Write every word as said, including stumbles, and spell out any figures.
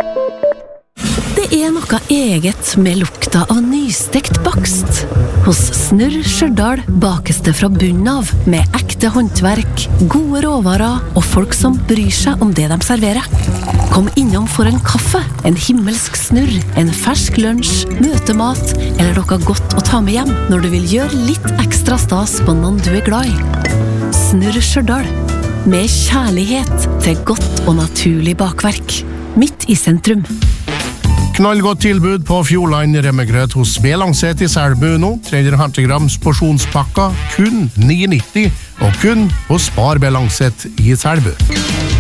Det er noe eget med lukta av nystekt bakst. Hos Snurr Stjørdal bakes det fra bunnen av, med ekte håndverk, gode råvarer og folk som bryr seg om det de serverer. Kom innom for en kaffe, en himmelsk snurr, en fersk lunsj, møtemat eller noe godt å ta med hjem når du vil gjøre litt ekstra stas på noen du er glad i. Snurr Stjørdal, med kjærlighet til godt og naturlig bakverk. Midt i sentrum. Knallgodt tilbud på Fjordline remmegrøt hos B. Langset i Selbu nå. tre hundre femti grams porsjonspakka, kun ni nitti, og kun hos Spar B. Langset i Selbu.